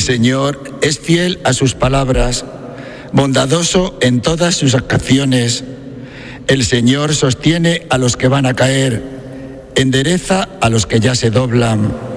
Señor es fiel a sus palabras, bondadoso en todas sus acciones. El Señor sostiene a los que van a caer, endereza a los que ya se doblan.